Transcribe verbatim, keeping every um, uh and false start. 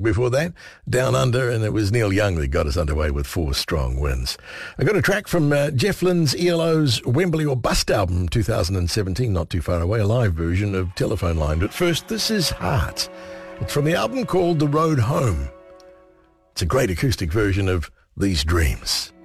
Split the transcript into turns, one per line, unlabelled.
before that, Down Under, and it was Neil Young that got us underway with Four Strong Winds. I got a track from uh, Jeff Lynne's E L O's Wembley or Bust album, two thousand seventeen, not too far away, a live version of Telephone Line. But first, this is Heart. It's from the album called The Road Home. It's a great acoustic version of These Dreams.